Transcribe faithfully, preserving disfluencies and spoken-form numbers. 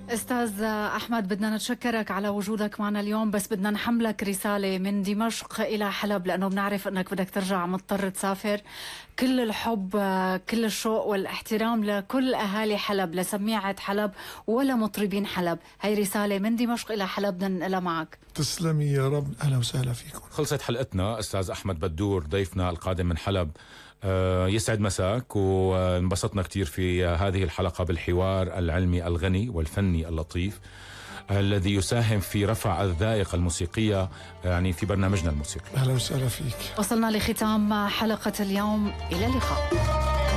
أستاذ أحمد، بدنا نتشكرك على وجودك معنا اليوم، بس بدنا نحملك رسالة من دمشق إلى حلب، لأنه بنعرف أنك بدك ترجع مضطر تسافر. كل الحب، كل الشوق والاحترام لكل أهالي حلب، لسميعة حلب ولا مطربين حلب. هاي رسالة من دمشق إلى حلب بدنا ننقلها معك. تسلمي يا رب، أهلا وسهلا فيكم. خلصت حلقتنا. أستاذ أحمد بدور ضيفنا القادم من حلب. آه يسعد مساك، وانبسطنا كتير في هذه الحلقة بالحوار العلمي الغني والفني اللطيف الذي يساهم في رفع الذائقة الموسيقية يعني في برنامجنا الموسيقي. أهلا وسهلا فيك. وصلنا لختام حلقة اليوم، إلى اللقاء.